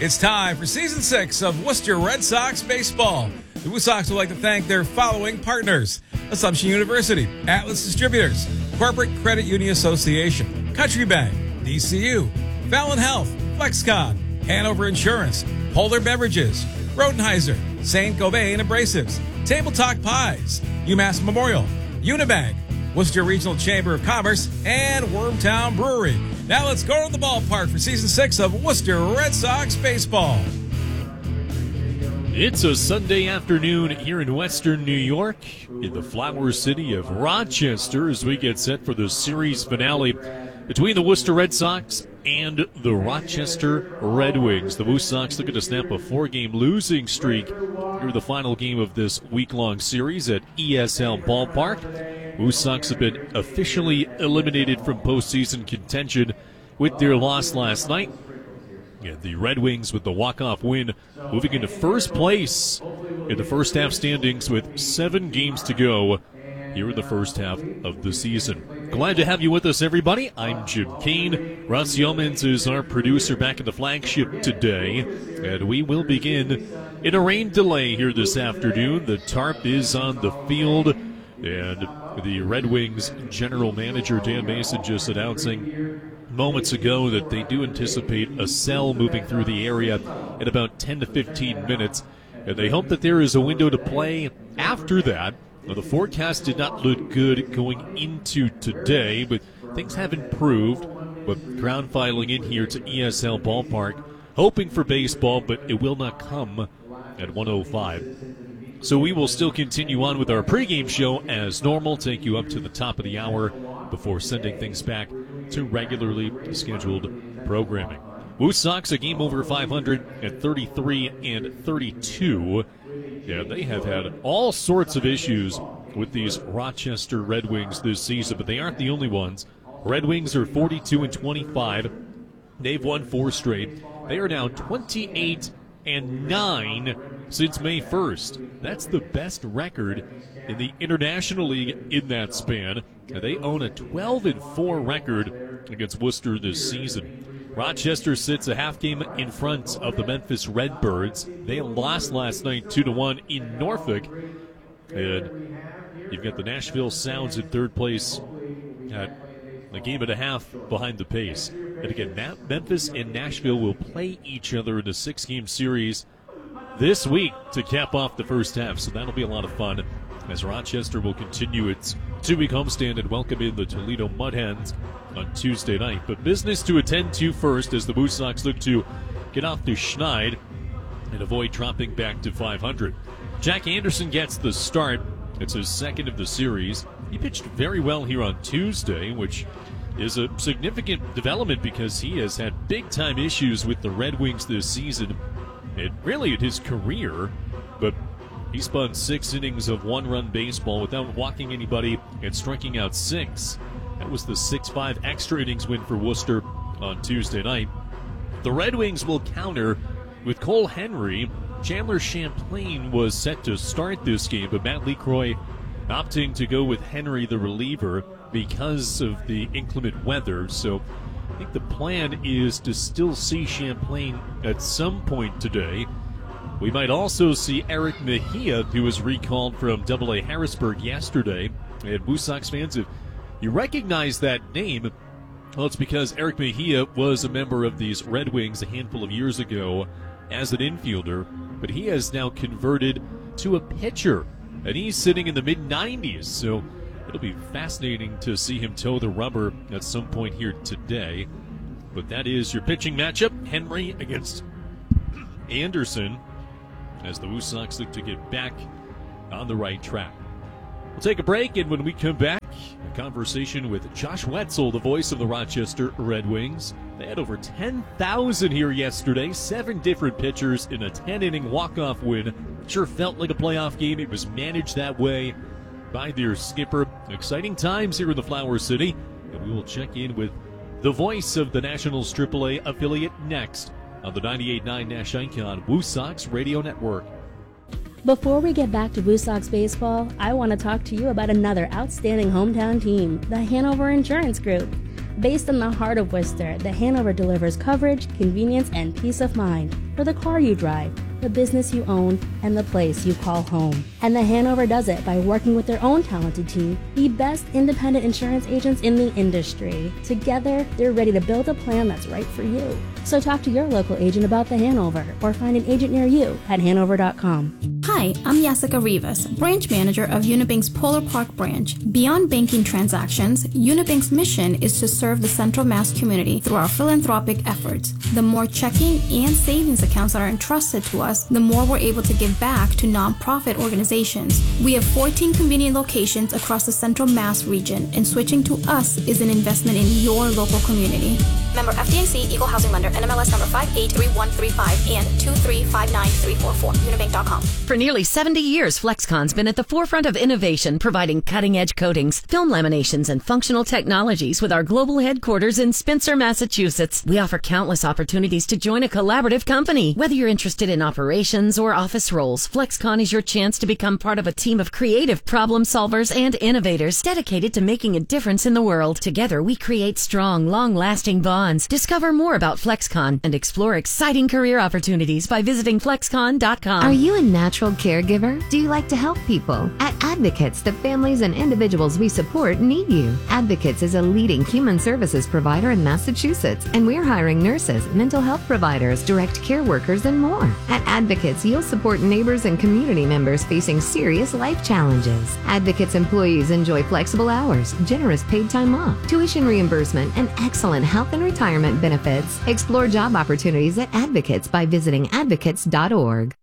It's time for Season 6 of Worcester Red Sox Baseball. The Woo Sox would like to thank their following partners: Assumption University, Atlas Distributors, Corporate Credit Union Association, Country Bank, DCU, Fallon Health, Flexcon, Hanover Insurance, Polar Beverages, Rodenheiser, St. Gobain Abrasives, Table Talk Pies, UMass Memorial, Unibank, Worcester Regional Chamber of Commerce, and Wormtown Brewery. Now let's go to the ballpark for Season 6 of Worcester Red Sox Baseball. It's a Sunday afternoon here in Western New York, in the flower city of Rochester, as we get set for the series finale between the Worcester Red Sox and the Rochester Red Wings. The Woo Sox looking to snap a 4-game losing streak here in the final game of this week-long series at ESL Ballpark. Woo Sox have been officially eliminated from postseason contention with their loss last night. And the Red Wings, with the walk-off win, moving into first place in the first half standings with 7 games to go here in the first half of the season. Glad to have you with us, everybody. I'm Jim Kane. Russ Yeomans is our producer back in the flagship today. And we will begin in a rain delay here this afternoon. The tarp is on the field. And the Red Wings general manager, Dan Mason, just announcing moments ago that they do anticipate a cell moving through the area in about 10 to 15 minutes. And they hope that there is a window to play after that. Well, the forecast did not look good going into today, but things have improved. But ground filing in here to ESL Ballpark, hoping for baseball, but it will not come at 1:05. So we will still continue on with our pregame show as normal, take you up to the top of the hour before sending things back to regularly scheduled programming. Woo Sox a game over 500 at 33-32. Yeah, they have had all sorts of issues with these Rochester Red Wings this season, but they aren't the only ones. Red Wings are 42-25. They've won 4 straight. They are now 28-9 since May 1st. That's the best record in the International League in that span. They own a 12-4 record against Worcester this season. Rochester sits a half game in front of the Memphis Redbirds. They lost last night 2-1 in Norfolk. And you've got the Nashville Sounds in third place at a game and a half behind the pace. And again, Memphis and Nashville will play each other in a 6-game series this week to cap off the first half. So that'll be a lot of fun as Rochester will continue its 2-week homestand and welcome in the Toledo Mud Hens on Tuesday night. But business to attend to first as the Woo Sox look to get off the schneid and avoid dropping back to 500. Jack Anderson gets the start. It's his second of the series. He pitched very well here on Tuesday, which is a significant development because he has had big-time issues with the Red Wings this season and really in his career. But he spun 6 innings of 1-run baseball without walking anybody and striking out 6. That was the 6-5 extra innings win for Worcester on Tuesday night. The Red Wings will counter with Cole Henry. Chandler Champlain was set to start this game, but Matt LeCroy opting to go with Henry, the reliever, because of the inclement weather. So I think the plan is to still see Champlain at some point today. We might also see Eric Mejia, who was recalled from AA Harrisburg yesterday. And Woo Sox fans, if you recognize that name, well, it's because Eric Mejia was a member of these Red Wings a handful of years ago as an infielder, but he has now converted to a pitcher, and he's sitting in the mid-90s, so it'll be fascinating to see him toe the rubber at some point here today. But that is your pitching matchup, Henry against Anderson, as the Woo Sox look to get back on the right track. We'll take a break, and when we come back, a conversation with Josh Wetzel, the voice of the Rochester Red Wings. They had over 10,000 here yesterday, 7 different pitchers in a 10-inning walk-off win. Sure felt like a playoff game. It was managed that way by their skipper. Exciting times here in the Flower City, and we will check in with the voice of the Nationals AAA affiliate next on the 98.9 Nash Icon Woo Sox Radio Network. Before we get back to Woo Sox baseball, I want to talk to you about another outstanding hometown team, the Hanover Insurance Group. Based in the heart of Worcester, The Hanover delivers coverage, convenience, and peace of mind for the car you drive, the business you own, and the place you call home. And The Hanover does it by working with their own talented team, the best independent insurance agents in the industry. Together, they're ready to build a plan that's right for you. So talk to your local agent about The Hanover or find an agent near you at Hanover.com. Hi, I'm Jessica Rivas, branch manager of Unibank's Polar Park branch. Beyond banking transactions, Unibank's mission is to serve the Central Mass community through our philanthropic efforts. The more checking and savings accounts that are entrusted to us, the more we're able to give back to nonprofit organizations. We have 14 convenient locations across the Central Mass region, and switching to us is an investment in your local community. Member FDIC, Equal Housing Lender, NMLS number 583135 and 2359344, Unibank.com. For nearly 70 years, Flexcon's been at the forefront of innovation, providing cutting-edge coatings, film laminations, and functional technologies with our global headquarters in Spencer, Massachusetts. We offer countless opportunities to join a collaborative company. Whether you're interested in operations or office roles, Flexcon is your chance to become part of a team of creative problem solvers and innovators dedicated to making a difference in the world. Together, we create strong, long-lasting bonds. Discover more about Flexcon and explore exciting career opportunities by visiting flexcon.com. Are you a natural caregiver? Do you like to help people? At Advocates, the families and individuals we support need you. Advocates is a leading human services provider in Massachusetts, and we're hiring nurses, mental health providers, direct care workers, and more. At Advocates, you'll support neighbors and community members facing serious life challenges. Advocates employees enjoy flexible hours, generous paid time off, tuition reimbursement, and excellent health and retirement benefits. Explore job opportunities at Advocates by visiting advocates.org.